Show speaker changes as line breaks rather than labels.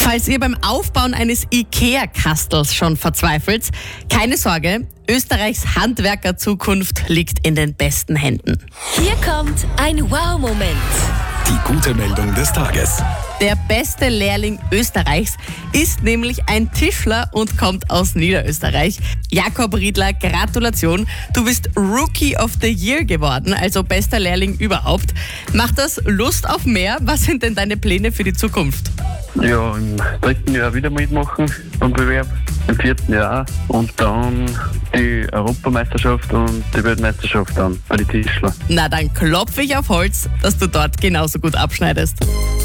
Falls ihr beim Aufbauen eines IKEA-Kastels schon verzweifelt, keine Sorge, Österreichs Handwerkerzukunft liegt in den besten Händen.
Hier kommt ein Wow-Moment.
Die gute Meldung des Tages.
Der beste Lehrling Österreichs ist nämlich ein Tischler und kommt aus Niederösterreich. Jakob Riedler, Gratulation. Du bist Rookie of the Year geworden, also bester Lehrling überhaupt. Macht das Lust auf mehr? Was sind denn deine Pläne für die Zukunft?
Ja, im 3. Jahr wieder mitmachen beim Bewerb, im 4. Jahr und dann die Europameisterschaft und die Weltmeisterschaft dann bei den Tischler.
Na, dann klopfe ich auf Holz, dass du dort genauso gut abschneidest.